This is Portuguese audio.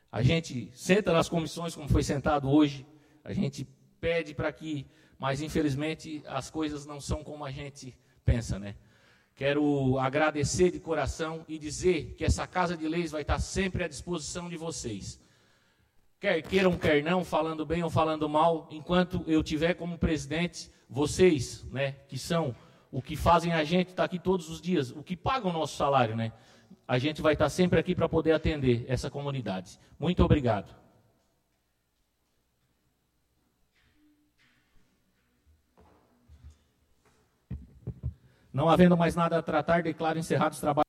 A gente senta nas comissões, como foi sentado hoje, a gente pede para que, mas infelizmente as coisas não são como a gente pensa, né? Quero agradecer de coração e dizer que essa Casa de Leis vai estar sempre à disposição de vocês. Quer queiram, quer não, falando bem ou falando mal, enquanto eu tiver como presidente, vocês, né, que são o que fazem a gente estar aqui todos os dias, o que paga o nosso salário, né? A gente vai estar sempre aqui para poder atender essa comunidade. Muito obrigado. Não havendo mais nada a tratar, declaro encerrados os trabalhos.